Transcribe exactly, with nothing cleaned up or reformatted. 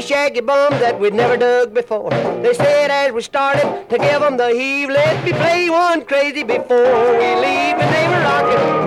shaggy bums that we'd never dug before. They said as we started to give 'em the heave, let me play one crazy before we leave, and they were rocking.